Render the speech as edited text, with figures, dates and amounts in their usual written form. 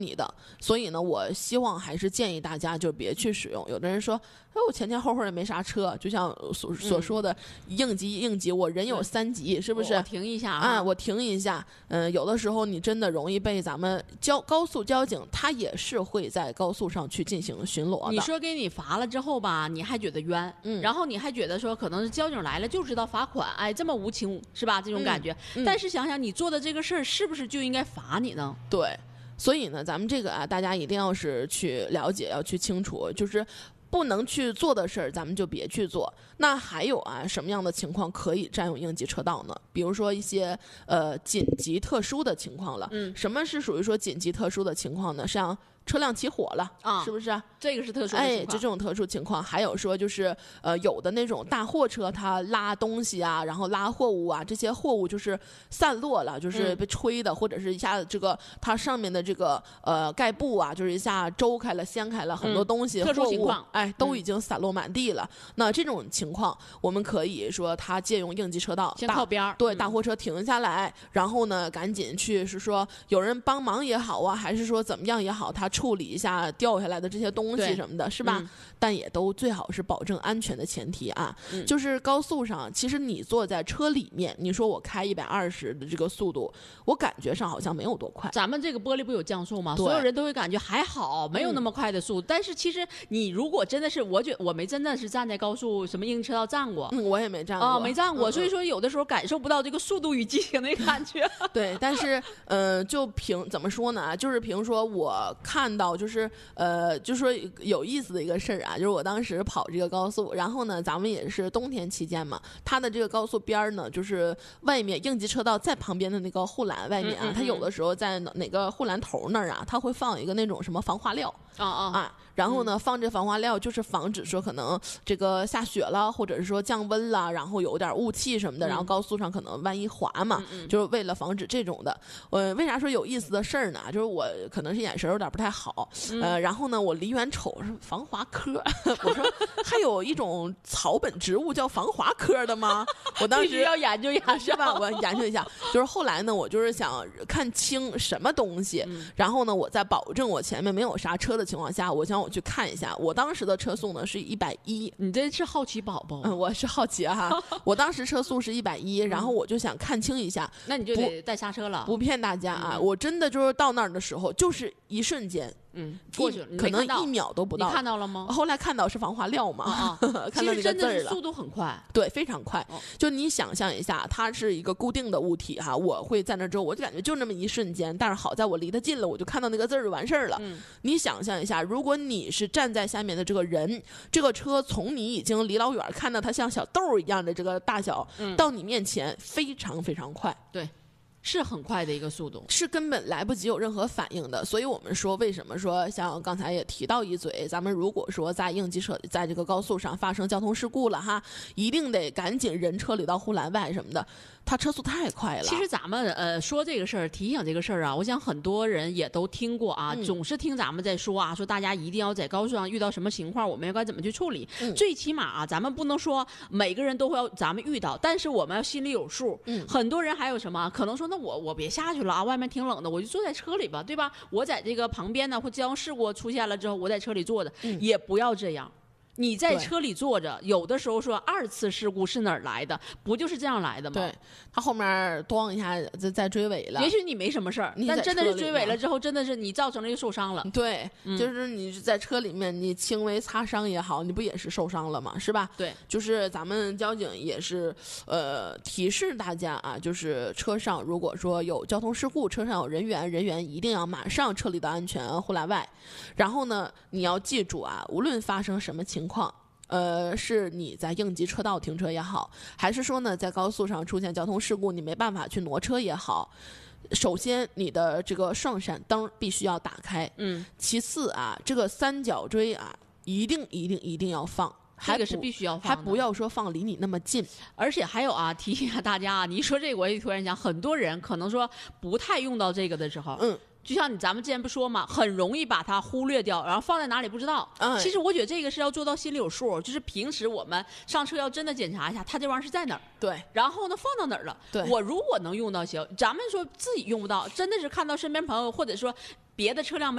你的，所以呢，我希望还是建议大家就别去使用。有的人说，哎，我前前后后也没啥车，就像所说的应急，我人有3急，是不是？ 我停一下啊，我停一下。有的时候你真的容易被咱们高速交警，他也是会在高速上去进行巡逻的。 你说给你罚了之后吧，你还觉得冤，然后你还觉得说可能是交警来了就知道罚款，哎，这么无情是吧？这种感觉。但是想想你做的这个事儿，是不是就应该罚你呢？ 对。所以呢，咱们这个啊，大家一定要是去了解，要去清楚，就是不能去做的事儿，咱们就别去做。那还有啊，什么样的情况可以占用应急车道呢？比如说一些紧急特殊的情况了。什么是属于说紧急特殊的情况呢？像车辆起火了啊，是不是？ 这个是特殊的情况。 哎，这种特殊情况，还有说就是有的那种大货车，它拉东西啊，然后拉货物啊，这些货物就是散落了，就是被吹的，或者是一下这个它上面的这个盖布啊，就是一下周开了、掀开了很多东西， 特殊情况， 哎，都已经散落满地了。那这种情况，我们可以说它借用应急车道， 先靠边儿， 对，大货车停下来，然后呢，赶紧去是说有人帮忙也好啊，还是说怎么样也好，它处理一下掉下来的这些东西什么的，是吧？但也都最好是保证安全的前提啊。就是高速上，其实你坐在车里面，你说我开120的这个速度，我感觉上好像没有多快。 咱们这个玻璃不有降速吗？所有人都会感觉还好，没有那么快的速度。但是其实你如果真的是，我觉得我没真的是站在高速什么应急车道站过， 我也没站过， 没站过，所以说有的时候感受不到这个速度与激情的感觉。 对，但是就怎么说呢？就是凭说我看到就是就说有意思的一个事儿啊，就是我当时跑这个高速，然后呢，咱们也是冬天期间嘛，它的这个高速边儿呢，就是外面应急车道在旁边的那个护栏外面啊，它有的时候在哪个护栏头那儿啊，它会放一个那种什么防滑料然后呢，放这防滑料就是防止说可能这个下雪了，或者是说降温了，然后有点雾气什么的，然后高速上可能万一滑嘛，就是为了防止这种的。为啥说有意思的事儿呢？就是我可能是眼神有点不太好，然后呢，我离远瞅是防滑科，我说还有一种草本植物叫防滑科的吗？我当时要研究一下是吧？我研究一下。就是后来呢，我就是想看清什么东西，然后呢，我在保证我前面没有刹车的情况下，我想我去看一下。我当时的车速呢是110。 你这是好奇宝宝？ 我是好奇哈。我当时车速是110，然后我就想看清一下。 那你就得带刹车了。 不骗大家啊，我真的就是到那儿的时候，就是一瞬间。 过去了， 可能1秒都不到。 你看到了吗？ 后来看到是防滑料嘛，看到那个字儿了。 其实真的是速度很快， 对，非常快。就你想象一下，它是一个固定的物体哈，我会在那之后，我就感觉就那么一瞬间，但是好在我离它近了，我就看到那个字儿就完事儿了。你想象一下，如果你是站在下面的这个人，这个车从你已经离老远看到它像小豆一样的这个大小，到你面前非常非常快。 对。是很快的一个速度， 是根本来不及有任何反应的。所以我们说，为什么说像刚才也提到一嘴，咱们如果说在应急车在这个高速上发生交通事故了哈，一定得赶紧人撤离到护栏外什么的。他车速太快了。 其实咱们说这个事儿，提醒这个事儿啊，我想很多人也都听过啊，总是听咱们在说啊，说大家一定要在高速上遇到什么情况，我们该怎么去处理。最起码啊，咱们不能说每个人都会要咱们遇到，但是我们要心里有数。很多人还有什么可能说，那我别下去了啊，外面挺冷的，我就坐在车里吧，对吧？我在这个旁边呢，或交通事故出现了之后，我在车里坐着，也不要这样。你在车里坐着，有的时候说2次事故是哪儿来的？不就是这样来的吗？ 对，他后面咣一下再追尾了。 也许你没什么事儿，但真的是追尾了之后，真的是你造成了一个受伤了。 对，就是你在车里面，你轻微擦伤也好，你不也是受伤了吗？是吧？ 对， 就是咱们交警也是提示大家啊，就是车上如果说有交通事故，车上有人员一定要马上撤离到安全护栏外。然后呢，你要记住啊，无论发生什么情况，是你在应急车道停车也好，还是说呢在高速上出现交通事故，你没办法去挪车也好，首先你的这个双闪灯必须要打开，其次啊，这个三角锥啊，一定要放。 这个是必须要放的， 还不要说放离你那么近。 而且还有啊，提醒一下大家啊，你一说这个我也突然想，很多人可能说不太用到这个的时候，就像咱们之前不说嘛，很容易把它忽略掉，然后放在哪里不知道。其实我觉得这个是要做到心里有数，就是平时我们上车要真的检查一下，它这玩意儿是在哪儿。 对。 然后呢，放到哪儿了？ 对。 我如果能用到行，咱们说自己用不到，真的是看到身边朋友或者说别的车辆没